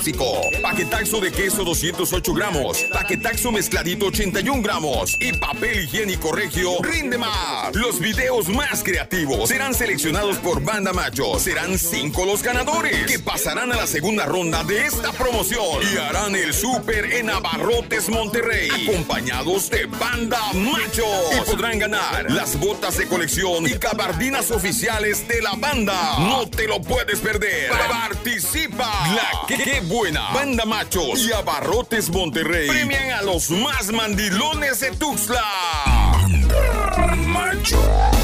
Pacífico. Paquetaxo de queso 208 gramos. Paquetaxo mezcladito 81 gramos. Y papel higiénico Regio rinde más. Los videos más creativos serán seleccionados por Banda Machos. Serán 5 los ganadores que pasarán a la segunda ronda de esta promoción y harán el súper en Abarrotes Monterrey, acompañados de Banda Machos. Y podrán ganar las botas de colección y gabardinas oficiales de la banda. No te lo puedes perder. Participa. La que buena. Banda Machos y Abarrotes Monterrey premian a los más mandilones de Tuxtla. Banda Machos.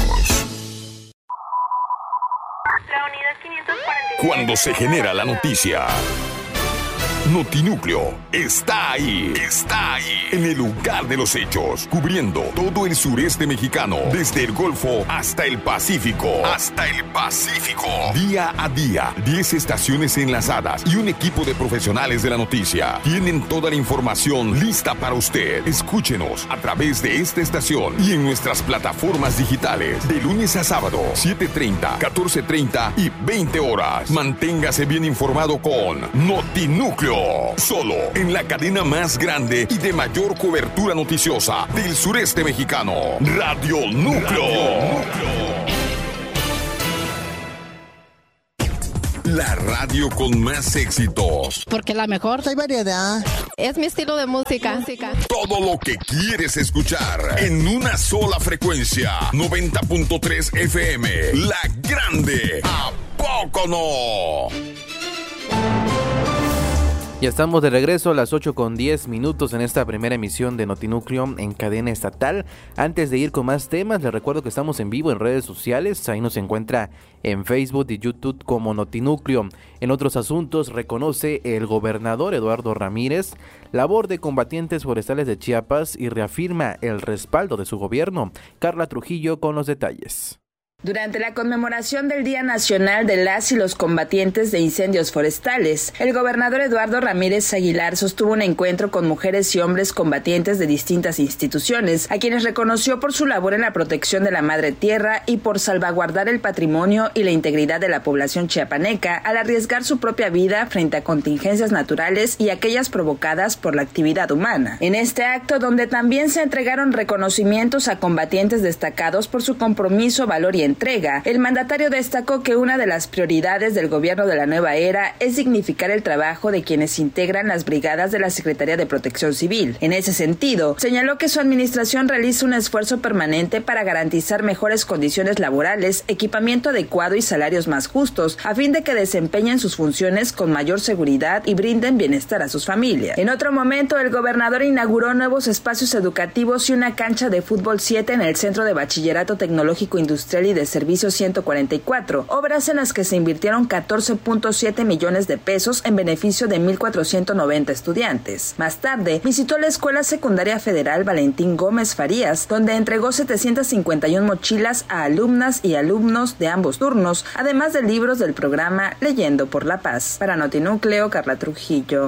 La unidad 545. Cuando se genera la noticia, Notinúcleo está ahí. Está ahí. En el lugar de los hechos, cubriendo todo el sureste mexicano, desde el Golfo hasta el Pacífico. Hasta el Pacífico. Día a día, 10 estaciones enlazadas y un equipo de profesionales de la noticia. Tienen toda la información lista para usted. Escúchenos a través de esta estación y en nuestras plataformas digitales. De lunes a sábado, 7:30, 14:30 y 20 horas. Manténgase bien informado con Notinúcleo. Solo en la cadena más grande y de mayor cobertura noticiosa del sureste mexicano. Radio Núcleo. La radio con más éxitos. Porque la mejor. Hay variedad. Es mi estilo de música. Todo lo que quieres escuchar en una sola frecuencia. 90.3 FM. La Grande. ¿A poco no? Ya estamos de regreso a las 8:10 en esta primera emisión de Notinúcleo en cadena estatal. Antes de ir con más temas, les recuerdo que estamos en vivo en redes sociales. Ahí nos encuentra en Facebook y YouTube como Notinúcleo. En otros asuntos, reconoce el gobernador Eduardo Ramírez labor de combatientes forestales de Chiapas y reafirma el respaldo de su gobierno. Carla Trujillo con los detalles. Durante la conmemoración del Día Nacional de las y los Combatientes de Incendios Forestales, el gobernador Eduardo Ramírez Aguilar sostuvo un encuentro con mujeres y hombres combatientes de distintas instituciones, a quienes reconoció por su labor en la protección de la madre tierra y por salvaguardar el patrimonio y la integridad de la población chiapaneca al arriesgar su propia vida frente a contingencias naturales y aquellas provocadas por la actividad humana. En este acto, donde también se entregaron reconocimientos a combatientes destacados por su compromiso, valor y entrega, el mandatario destacó que una de las prioridades del gobierno de la nueva era es dignificar el trabajo de quienes integran las brigadas de la Secretaría de Protección Civil. En ese sentido, señaló que su administración realiza un esfuerzo permanente para garantizar mejores condiciones laborales, equipamiento adecuado y salarios más justos, a fin de que desempeñen sus funciones con mayor seguridad y brinden bienestar a sus familias. En otro momento, el gobernador inauguró nuevos espacios educativos y una cancha de fútbol 7 en el Centro de Bachillerato Tecnológico Industrial y de Servicio 144, obras en las que se invirtieron 14.7 millones de pesos en beneficio de 1,490 estudiantes. Más tarde, visitó la Escuela Secundaria Federal Valentín Gómez Farías, donde entregó 751 mochilas a alumnas y alumnos de ambos turnos, además de libros del programa Leyendo por la Paz. Para Notinúcleo, Carla Trujillo.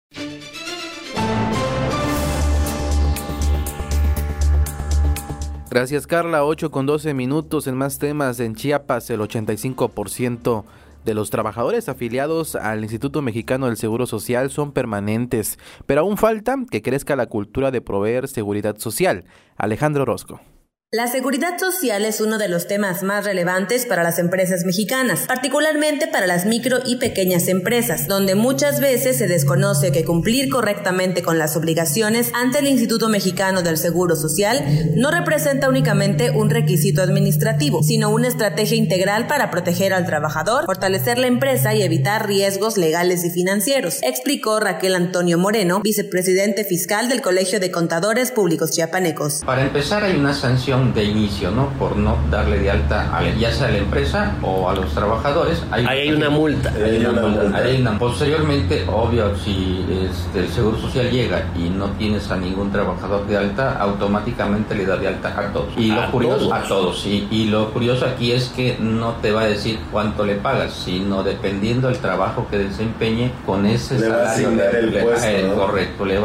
Gracias, Carla. 8:12 en más temas. En Chiapas, el 85% de los trabajadores afiliados al Instituto Mexicano del Seguro Social son permanentes, pero aún falta que crezca la cultura de proveer seguridad social. Alejandro Orozco. La seguridad social es uno de los temas más relevantes para las empresas mexicanas, particularmente para las micro y pequeñas empresas, donde muchas veces se desconoce que cumplir correctamente con las obligaciones ante el Instituto Mexicano del Seguro Social no representa únicamente un requisito administrativo, sino una estrategia integral para proteger al trabajador, fortalecer la empresa y evitar riesgos legales y financieros, explicó Raquel Antonio Moreno, vicepresidente fiscal del Colegio de Contadores Públicos Chiapanecos. Para empezar, hay una sanción de inicio, ¿no? Por no darle de alta ya sea a la empresa o a los trabajadores. Hay una multa. Posteriormente, obvio, si el Seguro Social llega y no tienes a ningún trabajador de alta, automáticamente le da de alta a todos. Y lo curioso, a todos. Y lo curioso aquí es que no te va a decir cuánto le pagas, sino dependiendo del trabajo que desempeñe con ese le salario. Va a asignar el puesto, ¿no? Correcto, le va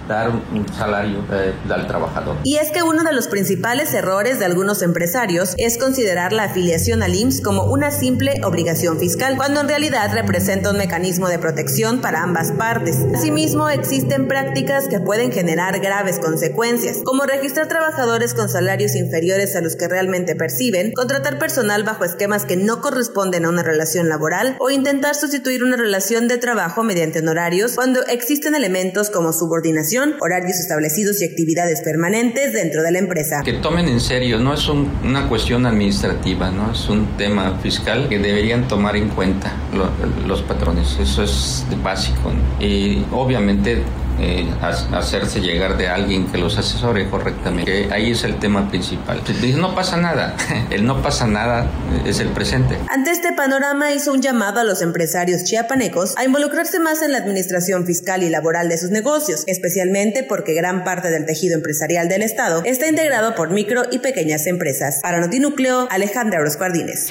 dar un salario al trabajador. Y es que uno de los principales errores de algunos empresarios es considerar la afiliación al IMSS como una simple obligación fiscal, cuando en realidad representa un mecanismo de protección para ambas partes. Asimismo, existen prácticas que pueden generar graves consecuencias, como registrar trabajadores con salarios inferiores a los que realmente perciben, contratar personal bajo esquemas que no corresponden a una relación laboral o intentar sustituir una relación de trabajo mediante honorarios cuando existen elementos como subordinación, horarios establecidos y actividades permanentes dentro de la empresa. Que tomen en serio, no es una cuestión administrativa, no es un tema fiscal que deberían tomar en cuenta los patrones, eso es básico, ¿no? Y obviamente hacerse llegar de alguien que los asesore correctamente. Ahí es el tema principal. No pasa nada. El no pasa nada es el presente. Ante este panorama hizo un llamado a los empresarios chiapanecos a involucrarse más en la administración fiscal y laboral de sus negocios, especialmente porque gran parte del tejido empresarial del estado está integrado por micro y pequeñas empresas. Para Notinúcleo, Alejandra Orozco Ardínez.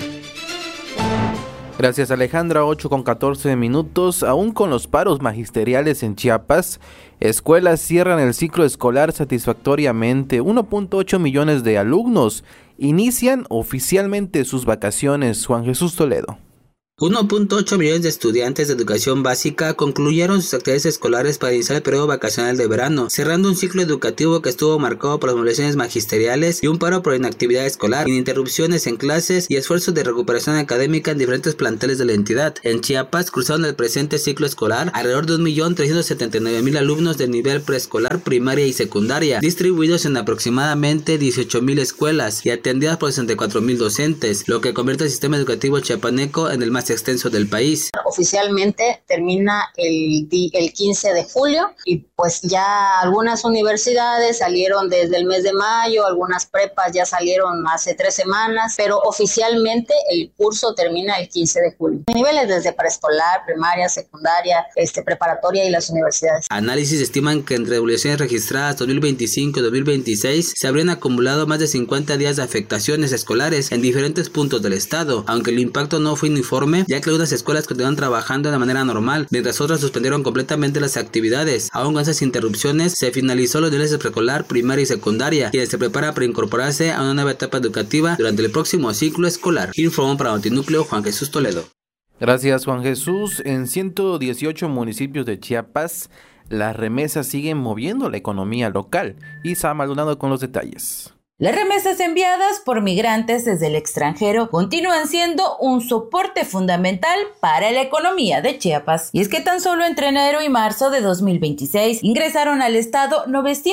Gracias, Alejandra. 8:14. Aún con los paros magisteriales en Chiapas, escuelas cierran el ciclo escolar satisfactoriamente. 1.8 millones de alumnos inician oficialmente sus vacaciones. Juan Jesús Toledo. 1.8 millones de estudiantes de educación básica concluyeron sus actividades escolares para iniciar el periodo vacacional de verano, cerrando un ciclo educativo que estuvo marcado por las movilizaciones magisteriales y un paro por inactividad escolar, interrupciones en clases y esfuerzos de recuperación académica en diferentes planteles de la entidad. En Chiapas cruzaron el presente ciclo escolar alrededor de 1.379.000 alumnos de nivel preescolar, primaria y secundaria, distribuidos en aproximadamente 18.000 escuelas y atendidas por 64.000 docentes, lo que convierte el sistema educativo chiapaneco en el más extenso del país. Oficialmente termina el 15 de julio y pues ya algunas universidades salieron desde el mes de mayo, algunas prepas ya salieron hace 3 semanas, pero oficialmente el curso termina el 15 de julio. Niveles desde preescolar, primaria, secundaria, preparatoria y las universidades. Análisis estiman que entre evoluciones registradas 2025 y 2026 se habrían acumulado más de 50 días de afectaciones escolares en diferentes puntos del estado, aunque el impacto no fue uniforme, ya que algunas escuelas continúan trabajando de manera normal, mientras otras suspendieron completamente las actividades. Aún con esas interrupciones, se finalizó los niveles de preescolar, primaria y secundaria, quienes se preparan para incorporarse a una nueva etapa educativa durante el próximo ciclo escolar. Informó para Notinúcleo Juan Jesús Toledo. Gracias, Juan Jesús. En 118 municipios de Chiapas, las remesas siguen moviendo la economía local. Isa Maldonado con los detalles. Las remesas enviadas por migrantes desde el extranjero continúan siendo un soporte fundamental para la economía de Chiapas. Y es que tan solo entre enero y marzo de 2026 ingresaron al estado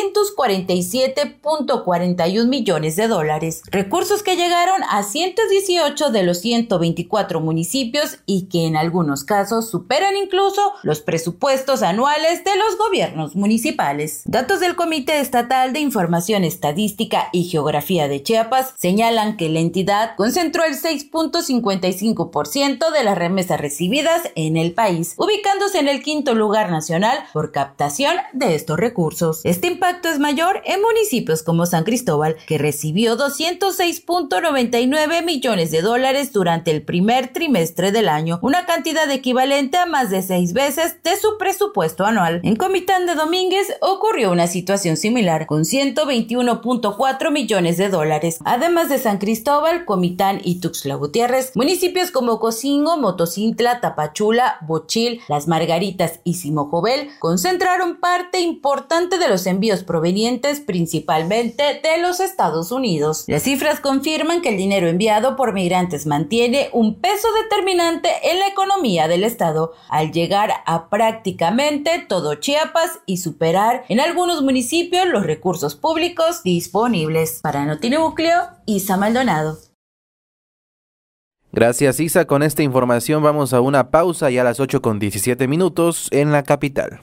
947.41 millones de dólares, recursos que llegaron a 118 de los 124 municipios y que en algunos casos superan incluso los presupuestos anuales de los gobiernos municipales. Datos del Comité Estatal de Información Estadística y Geografía de Chiapas señalan que la entidad concentró el 6.55% de las remesas recibidas en el país, ubicándose en el 5º lugar nacional por captación de estos recursos. Este impacto es mayor en municipios como San Cristóbal, que recibió 206.99 millones de dólares durante el primer trimestre del año, una cantidad equivalente a más de 6 veces de su presupuesto anual. En Comitán de Domínguez ocurrió una situación similar, con 121.4 millones de dólares. Además de San Cristóbal, Comitán y Tuxtla Gutiérrez, municipios como Cocingo, Motocintla, Tapachula, Bochil, Las Margaritas y Simojovel concentraron parte importante de los envíos provenientes principalmente de los Estados Unidos. Las cifras confirman que el dinero enviado por migrantes mantiene un peso determinante en la economía del estado, al llegar a prácticamente todo Chiapas y superar en algunos municipios los recursos públicos disponibles. Para Notinúcleo, Isa Maldonado. Gracias, Isa. Con esta información vamos a una pausa ya a las 8:17 en la capital.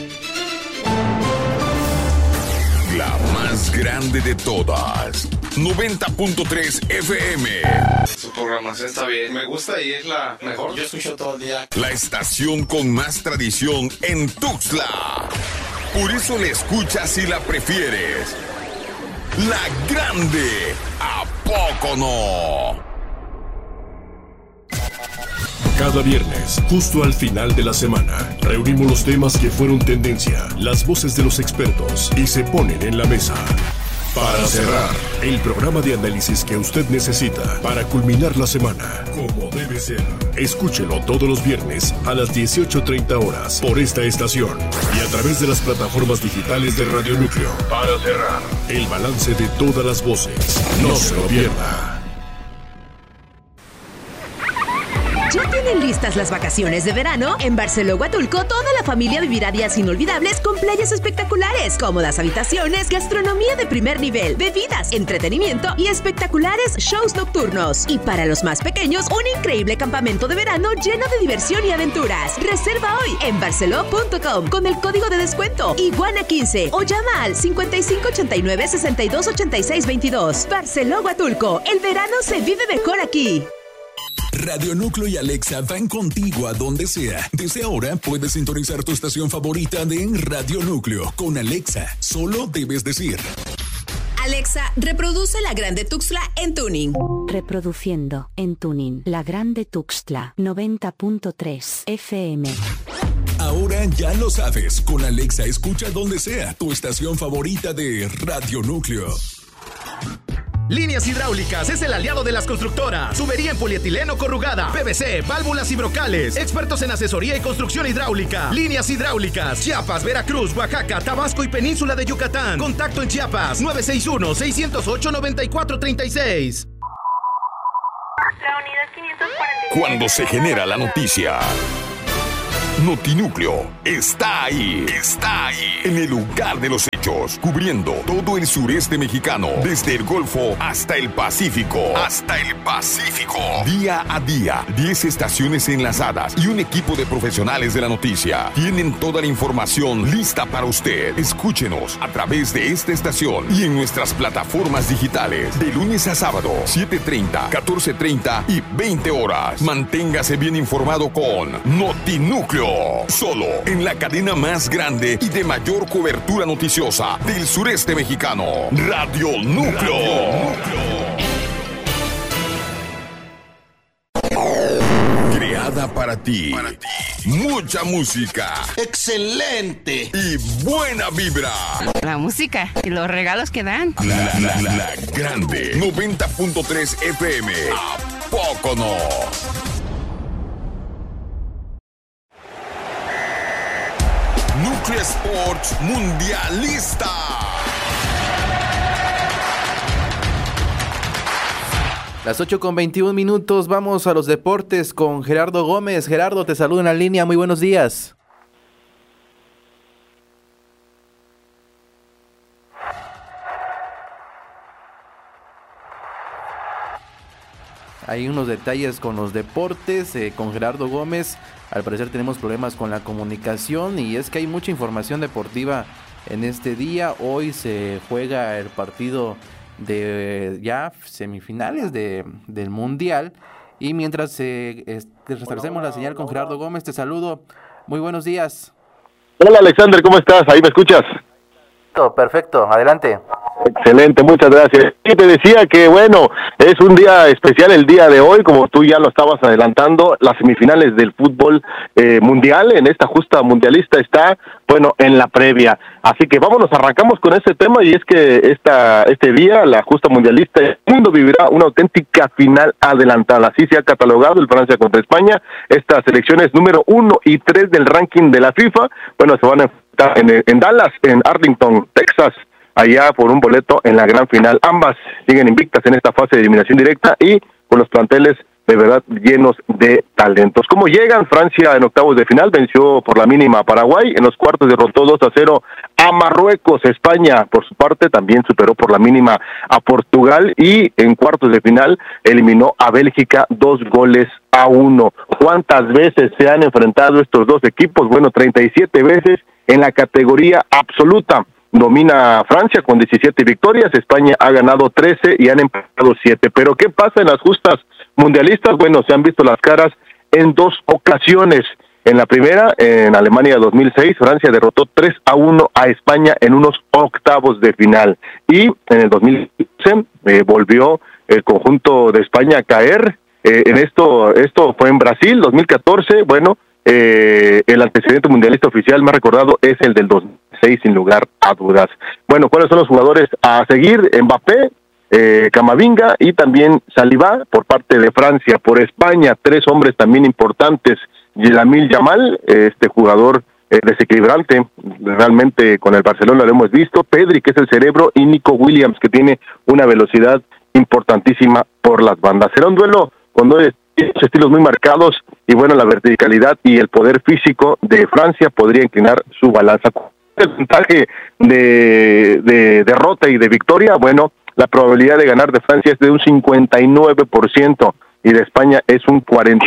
La más grande de todas. 90.3 FM. Su programación está bien. Me gusta y es la mejor. Yo escucho todo el día. La estación con más tradición en Tuxtla. Por eso la escuchas y la prefieres. La grande, ¿a poco no? Cada viernes, justo al final de la semana, reunimos los temas que fueron tendencia, las voces de los expertos y se ponen en la mesa. Para cerrar, el programa de análisis que usted necesita para culminar la semana, como debe ser. Escúchelo todos los viernes a las 18:30 horas por esta estación y a través de las plataformas digitales de Radio Núcleo. Para cerrar, el balance de todas las voces. No se lo pierda. ¿Ya tienen listas las vacaciones de verano? En Barceló Huatulco, toda la familia vivirá días inolvidables con playas espectaculares, cómodas habitaciones, gastronomía de primer nivel, bebidas, entretenimiento y espectaculares shows nocturnos. Y para los más pequeños, un increíble campamento de verano lleno de diversión y aventuras. Reserva hoy en barceló.com con el código de descuento Iguana15 o llama al 5589 6286 22. Barceló Huatulco, el verano se vive mejor aquí. Radio Núcleo y Alexa van contigo a donde sea. Desde ahora puedes sintonizar tu estación favorita de Radio Núcleo. Con Alexa, solo debes decir: Alexa, reproduce La Grande Tuxtla en tuning. Reproduciendo en tuning La Grande Tuxtla 90.3 FM. Ahora ya lo sabes. Con Alexa escucha donde sea tu estación favorita de Radio Núcleo. Líneas Hidráulicas es el aliado de las constructoras. Tubería en polietileno corrugada, PVC, válvulas y brocales. Expertos en asesoría y construcción hidráulica. Líneas Hidráulicas, Chiapas, Veracruz, Oaxaca, Tabasco y Península de Yucatán. Contacto en Chiapas, 961-608-9436. La unidad 545. Cuando se genera la noticia, Notinúcleo está ahí. Está ahí. En el lugar de los hechos, cubriendo todo el sureste mexicano, desde el Golfo hasta el Pacífico. Hasta el Pacífico. Día a día, 10 estaciones enlazadas y un equipo de profesionales de la noticia. Tienen toda la información lista para usted. Escúchenos a través de esta estación y en nuestras plataformas digitales. De lunes a sábado, 7:30, 14:30 y 20 horas. Manténgase bien informado con Notinúcleo. Solo en la cadena más grande y de mayor cobertura noticiosa del sureste mexicano. Radio Núcleo. Creada para ti. Mucha música. Excelente. Y buena vibra. La música y los regalos que dan. La grande. 90.3 FM. ¿A poco no? Núcleo Sports Mundialista. Las 8:21, vamos a los deportes con Gerardo Gómez. Gerardo, te saludo en la línea, muy buenos días. Hay unos detalles con los deportes, con Gerardo Gómez. Al parecer tenemos problemas con la comunicación y es que hay mucha información deportiva en este día. Hoy se juega el partido de ya semifinales del Mundial. Y mientras restablecemos la señal con Gerardo Gómez, te saludo. Muy buenos días. Hola Alexander, ¿cómo estás? ¿Ahí me escuchas? Perfecto, adelante. Excelente, muchas gracias. Y te decía que bueno, es un día especial el día de hoy, como tú ya lo estabas adelantando, las semifinales del fútbol mundial, en esta justa mundialista está, bueno, en la previa. Así que vámonos, arrancamos con este tema y es que este día, la justa mundialista, el mundo vivirá una auténtica final adelantada. Así se ha catalogado el Francia contra España. Estas selecciones número 1 y 3 del ranking de la FIFA, bueno, se van a enfrentar en Dallas, en Arlington, Texas, allá por un boleto en la gran final. Ambas siguen invictas en esta fase de eliminación directa y con los planteles de verdad llenos de talentos. ¿Cómo llegan? Francia en octavos de final venció por la mínima a Paraguay, en los cuartos derrotó 2-0 a Marruecos. España, por su parte, también superó por la mínima a Portugal y en cuartos de final eliminó a Bélgica 2-1. ¿Cuántas veces se han enfrentado estos dos equipos? Bueno, 37 veces en la categoría absoluta. Domina Francia con 17 victorias, España ha ganado 13 y han empatado 7. Pero ¿qué pasa en las justas mundialistas? Bueno, se han visto las caras en dos ocasiones. En la primera, en Alemania 2006, Francia derrotó 3-1 a España en unos octavos de final. Y en el 2015 volvió el conjunto de España a caer esto fue en Brasil, 2014, bueno, el antecedente mundialista oficial más recordado es el del 2006, sin lugar a dudas. Bueno, ¿cuáles son los jugadores a seguir? Mbappé, Camavinga y también Saliba por parte de Francia. Por España, 3 hombres también importantes: Lamine Yamal, este jugador desequilibrante, realmente con el Barcelona lo hemos visto; Pedri, que es el cerebro; y Nico Williams, que tiene una velocidad importantísima por las bandas. Será un duelo con 2 estilos muy marcados, y bueno, la verticalidad y el poder físico de Francia podría inclinar su balanza. El porcentaje de derrota y de victoria, bueno, la probabilidad de ganar de Francia es de un 59%, y de España es un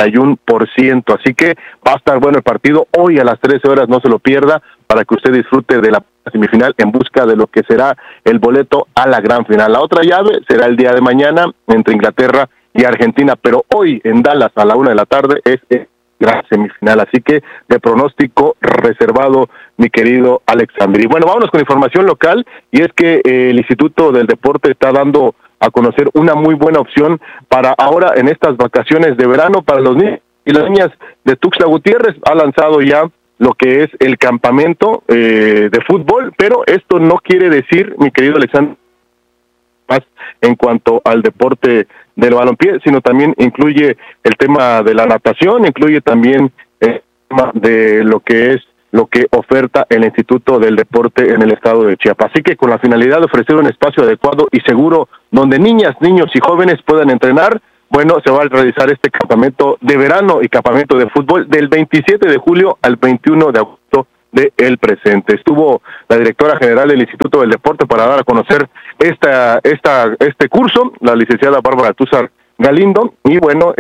41%, así que va a estar bueno el partido. Hoy a las 13 horas, no se lo pierda, para que usted disfrute de la semifinal en busca de lo que será el boleto a la gran final. La otra llave será el día de mañana entre Inglaterra y Argentina, pero hoy en Dallas a la 1 p.m. es el gran semifinal, así que de pronóstico reservado, mi querido Alexander. Y bueno, vámonos con información local, y es que el Instituto del Deporte está dando a conocer una muy buena opción para ahora en estas vacaciones de verano para los niños y las niñas de Tuxtla Gutiérrez. Ha lanzado ya lo que es el campamento de fútbol, pero esto no quiere decir, mi querido Alexander, más en cuanto al deporte del balompié, sino también incluye el tema de la natación, incluye también el tema de lo que oferta el Instituto del Deporte en el estado de Chiapas. Así que con la finalidad de ofrecer un espacio adecuado y seguro donde niñas, niños y jóvenes puedan entrenar, bueno, se va a realizar este campamento de verano y campamento de fútbol del 27 de julio al 21 de agosto del presente. Estuvo la directora general del Instituto del Deporte para dar a conocer este curso, la licenciada Bárbara Túzar Galindo, y bueno,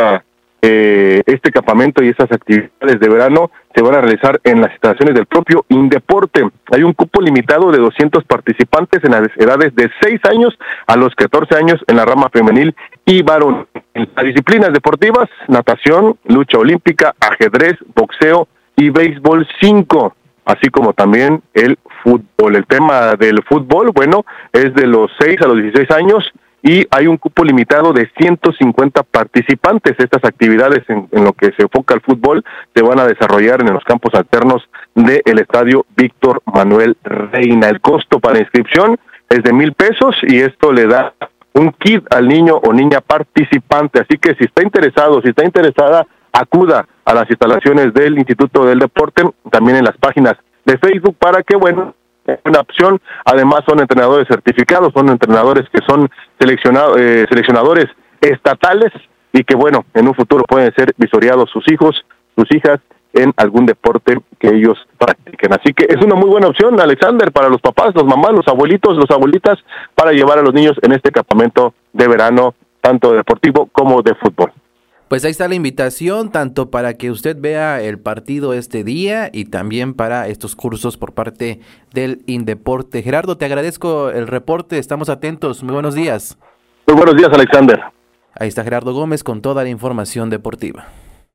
este campamento y estas actividades de verano se van a realizar en las instalaciones del propio Indeporte. Hay un cupo limitado de 200 participantes en las edades de 6 años a los 14 años en la rama femenil y varón. En las disciplinas deportivas: natación, lucha olímpica, ajedrez, boxeo y béisbol 5, así como también el fútbol. El tema del fútbol, bueno, es de los 6 a los 16 años, y hay un cupo limitado de 150 participantes. Estas actividades en lo que se enfoca al fútbol se van a desarrollar en los campos alternos del Estadio Víctor Manuel Reina. El costo para inscripción es de 1,000 pesos, y esto le da un kit al niño o niña participante. Así que si está interesada, acuda a las instalaciones del Instituto del Deporte, también en las páginas de Facebook, para que, bueno, una opción. Además, son entrenadores certificados, son entrenadores que son seleccionadores estatales, y que, bueno, en un futuro pueden ser visoreados sus hijos, sus hijas, en algún deporte que ellos practiquen. Así que es una muy buena opción, Alexander, para los papás, los mamás, los abuelitos, las abuelitas, para llevar a los niños en este campamento de verano, tanto deportivo como de fútbol. Pues ahí está la invitación, tanto para que usted vea el partido este día y también para estos cursos por parte del Indeporte. Gerardo, te agradezco el reporte, estamos atentos. Muy buenos días. Muy buenos días, Alexander. Ahí está Gerardo Gómez con toda la información deportiva.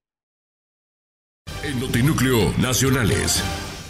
En Notinúcleo Nacionales.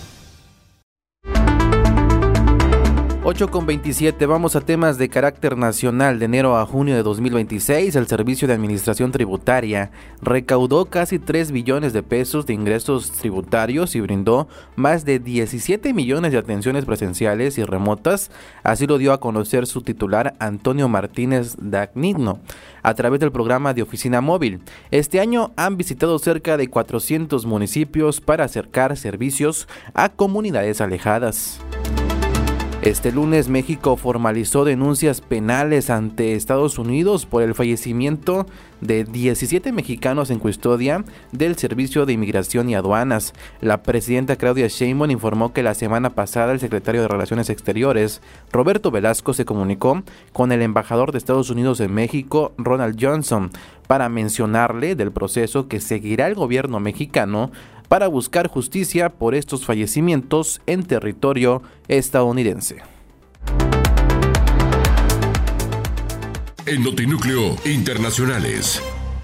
8:27, vamos a temas de carácter nacional. De enero a junio de 2026, el Servicio de Administración Tributaria recaudó casi 3 billones de pesos de ingresos tributarios y brindó más de 17 millones de atenciones presenciales y remotas. Así lo dio a conocer su titular, Antonio Martínez Dagnino, a través del programa de Oficina Móvil. Este año han visitado cerca de 400 municipios para acercar servicios a comunidades alejadas. Este lunes, México formalizó denuncias penales ante Estados Unidos por el fallecimiento de 17 mexicanos en custodia del Servicio de Inmigración y Aduanas. La presidenta Claudia Sheinbaum informó que la semana pasada el secretario de Relaciones Exteriores, Roberto Velasco, se comunicó con el embajador de Estados Unidos en México, Ronald Johnson, para mencionarle del proceso que seguirá el gobierno mexicano para buscar justicia por estos fallecimientos en territorio estadounidense. En Notinúcleo Internacionales.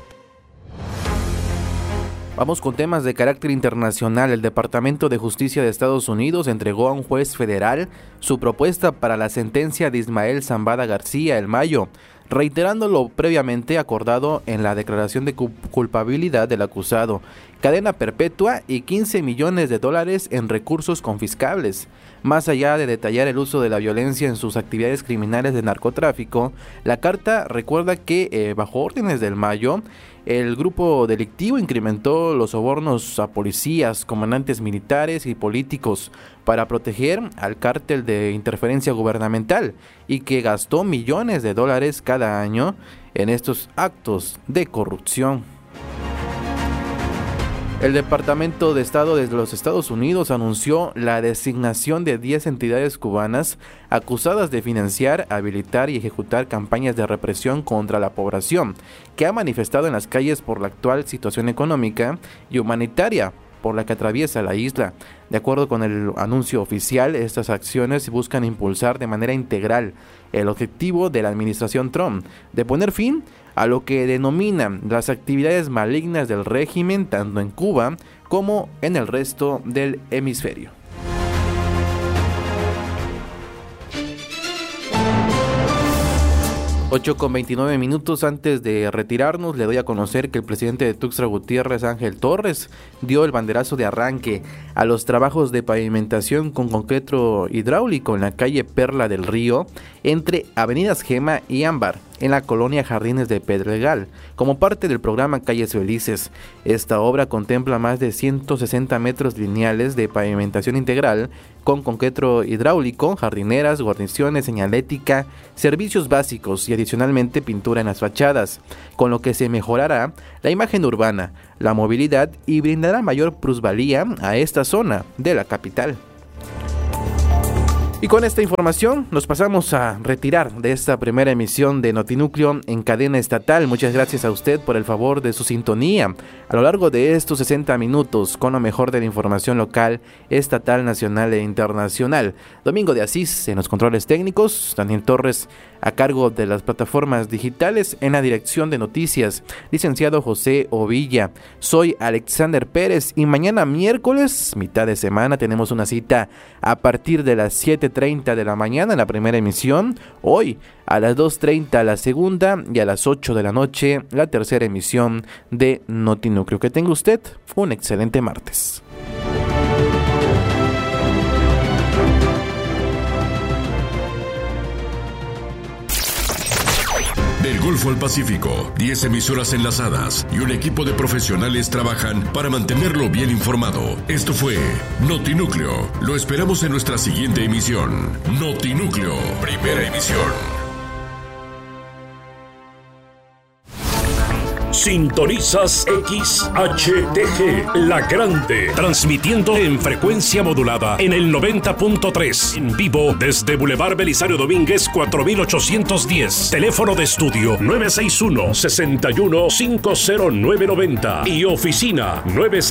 Vamos con temas de carácter internacional. El Departamento de Justicia de Estados Unidos entregó a un juez federal su propuesta para la sentencia de Ismael Zambada García en mayo, reiterando lo previamente acordado en la declaración de culpabilidad del acusado, cadena perpetua y $15 millones en recursos confiscables. Más allá de detallar el uso de la violencia en sus actividades criminales de narcotráfico, la carta recuerda que, bajo órdenes del Mayo, el grupo delictivo incrementó los sobornos a policías, comandantes militares y políticos para proteger al cártel de interferencia gubernamental y que gastó millones de dólares cada año en estos actos de corrupción. El Departamento de Estado de los Estados Unidos anunció la designación de 10 entidades cubanas acusadas de financiar, habilitar y ejecutar campañas de represión contra la población que ha manifestado en las calles por la actual situación económica y humanitaria por la que atraviesa la isla. De acuerdo con el anuncio oficial, estas acciones buscan impulsar de manera integral el objetivo de la administración Trump de poner fin a lo que denominan las actividades malignas del régimen tanto en Cuba como en el resto del hemisferio. Con 29 minutos antes de retirarnos, le doy a conocer que el presidente de Tuxtla Gutiérrez, Ángel Torres, dio el banderazo de arranque a los trabajos de pavimentación con concreto hidráulico en la calle Perla del Río, entre avenidas Gema y Ámbar, en la colonia Jardines de Pedregal, como parte del programa Calles Felices. Esta obra contempla más de 160 metros lineales de pavimentación integral con concreto hidráulico, jardineras, guarniciones, señalética, servicios básicos y adicionalmente pintura en las fachadas, con lo que se mejorará la imagen urbana, la movilidad y brindará mayor plusvalía a esta zona de la capital. Y con esta información nos pasamos a retirar de esta primera emisión de Notinúcleo en cadena estatal. Muchas gracias a usted por el favor de su sintonía a lo largo de estos 60 minutos con lo mejor de la información local, estatal, nacional e internacional. Domingo de Asís en los controles técnicos, Daniel Torres a cargo de las plataformas digitales, en la dirección de noticias, licenciado José Ovilla. Soy Alexander Pérez y mañana miércoles, mitad de semana, tenemos una cita a partir de las 7:30 de la mañana en la primera emisión. Hoy a las 2:30 la segunda y a las 8 de la noche la tercera emisión de Notinúcleo. Que tenga usted un excelente martes. Del Golfo al Pacífico, 10 emisoras enlazadas y un equipo de profesionales trabajan para mantenerlo bien informado. Esto fue Notinúcleo. Lo esperamos en nuestra siguiente emisión. Notinúcleo, primera emisión. Sintonizas XHTG, La Grande, transmitiendo en frecuencia modulada en el 90.3, en vivo desde Boulevard Belisario Domínguez 4810, teléfono de estudio 961-61-50990 y oficina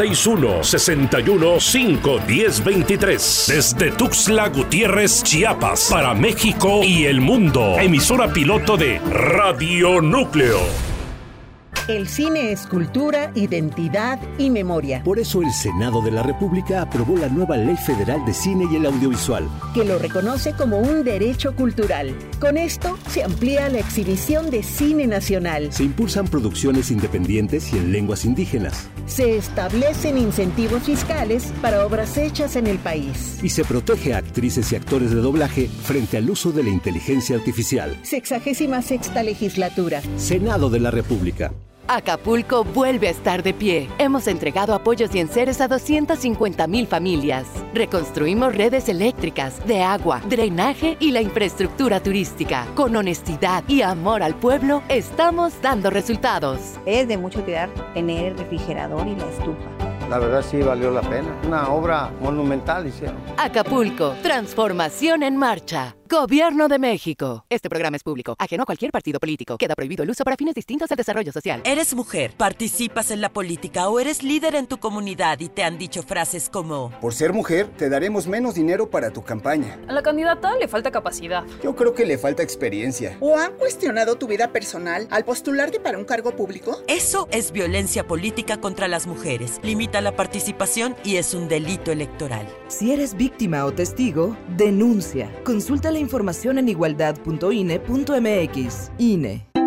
961-61-51023, desde Tuxtla Gutiérrez, Chiapas, para México y el mundo, emisora piloto de Radio Núcleo. El cine es cultura, identidad y memoria. Por eso el Senado de la República aprobó la nueva Ley Federal de Cine y el Audiovisual, que lo reconoce como un derecho cultural. Con esto se amplía la exhibición de cine nacional. Se impulsan producciones independientes y en lenguas indígenas. Se establecen incentivos fiscales para obras hechas en el país. Y se protege a actrices y actores de doblaje frente al uso de la inteligencia artificial. 66ª legislatura. Senado de la República. Acapulco vuelve a estar de pie. Hemos entregado apoyos y enseres a 250,000 familias. Reconstruimos redes eléctricas, de agua, drenaje y la infraestructura turística. Con honestidad y amor al pueblo, estamos dando resultados. Es de mucho cuidar tener el refrigerador y la estufa. La verdad sí valió la pena. Una obra monumental hicieron. Acapulco, transformación en marcha. Gobierno de México. Este programa es público, ajeno a cualquier partido político. Queda prohibido el uso para fines distintos al desarrollo social. ¿Eres mujer, participas en la política o eres líder en tu comunidad y te han dicho frases como: por ser mujer, te daremos menos dinero para tu campaña? A la candidata le falta capacidad. Yo creo que le falta experiencia. ¿O han cuestionado tu vida personal al postularte para un cargo público? Eso es violencia política contra las mujeres. Limita la participación y es un delito electoral. Si eres víctima o testigo, denuncia. Consulta la información en igualdad.ine.mx. INE.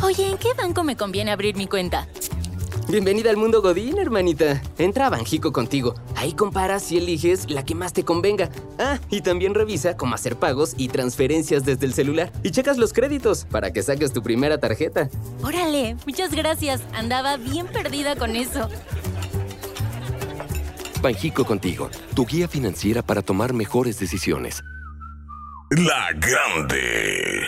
Oye, ¿en qué banco me conviene abrir mi cuenta? Bienvenida al mundo Godín, hermanita. Entra a Banjico Contigo. Ahí comparas y eliges la que más te convenga. Ah, y también revisa cómo hacer pagos y transferencias desde el celular. Y checas los créditos para que saques tu primera tarjeta. Órale, muchas gracias. Andaba bien perdida con eso. Banjico Contigo, tu guía financiera para tomar mejores decisiones. La Grande.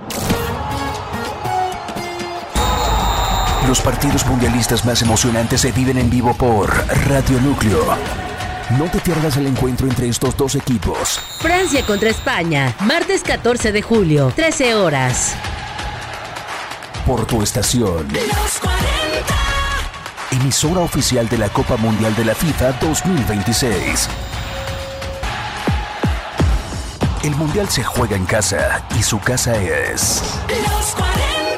Los partidos mundialistas más emocionantes se viven en vivo por Radio Núcleo. No te pierdas el encuentro entre estos dos equipos. Francia contra España, martes 14 de julio, 13 horas. Por tu estación. Los 40. Emisora oficial de la Copa Mundial de la FIFA 2026. El Mundial se juega en casa y su casa es... Los 40.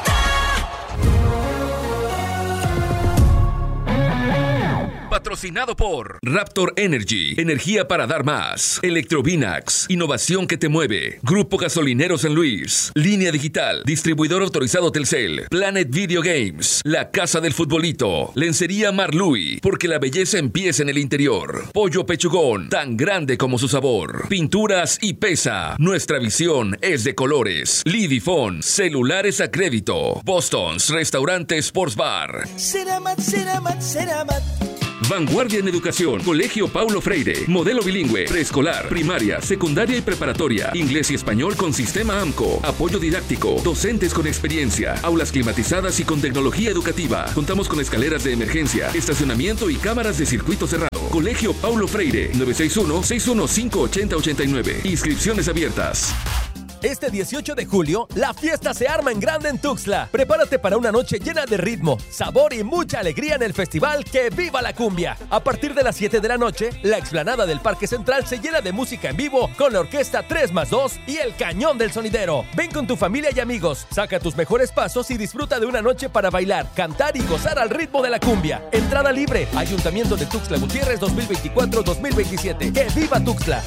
Patrocinado por Raptor Energy, energía para dar más. Electrovinax, innovación que te mueve. Grupo Gasolinero San Luis. Línea Digital, distribuidor autorizado Telcel. Planet Video Games, la casa del futbolito. Lencería Marlui, porque la belleza empieza en el interior. Pollo Pechugón, tan grande como su sabor. Pinturas y Pesa, nuestra visión es de colores. Lidifón, celulares a crédito. Boston's, restaurante Sports Bar. Ceramat. Vanguardia en Educación, Colegio Paulo Freire, modelo bilingüe, preescolar, primaria, secundaria y preparatoria, inglés y español con sistema AMCO, apoyo didáctico, docentes con experiencia, aulas climatizadas y con tecnología educativa. Contamos con escaleras de emergencia, estacionamiento y cámaras de circuito cerrado. Colegio Paulo Freire, 961-615-8089. Inscripciones abiertas. Este 18 de julio, la fiesta se arma en grande en Tuxtla. Prepárate para una noche llena de ritmo, sabor y mucha alegría en el festival Que Viva la Cumbia. A partir de las 7 de la noche, la explanada del Parque Central se llena de música en vivo con la orquesta 3+2 y el Cañón del Sonidero. Ven con tu familia y amigos, saca tus mejores pasos y disfruta de una noche para bailar, cantar y gozar al ritmo de la cumbia. Entrada libre, Ayuntamiento de Tuxtla Gutiérrez 2024-2027. ¡Que viva Tuxtla!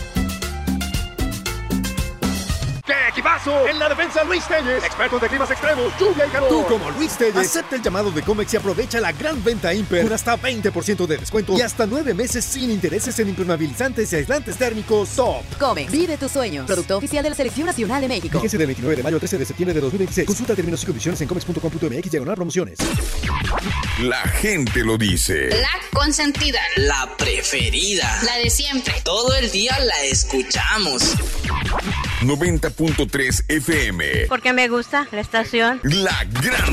¡Qué equipazo! En la defensa, Luis Telles, expertos de climas extremos, lluvia y calor. Tú, como Luis Telles, acepta el llamado de Comex y aprovecha la gran venta Imper con hasta 20% de descuento y hasta 9 meses sin intereses en impermeabilizantes y aislantes térmicos Top. Comex, vive tus sueños. Producto oficial de la Selección Nacional de México. Fíjense del 29 de mayo al 13 de septiembre de 2026. Consulta términos y condiciones en comex.com.mx/promociones. La gente lo dice. La consentida. La preferida. La de siempre. Todo el día la escuchamos. 90.3 FM. Porque me gusta la estación. La Grande.